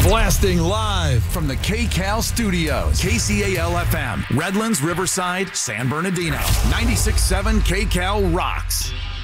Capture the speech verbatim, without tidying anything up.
Blasting live from the K-Cal studios. K C A L F M, Redlands, Riverside, San Bernardino. ninety-six point seven K-Cal rocks.